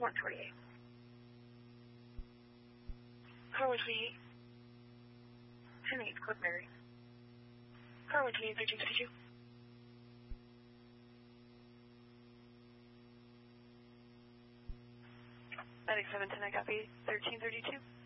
128. Car 128. 10-8, Clip Mary. Car 128, 1352. Medic 710, I copy. 1332.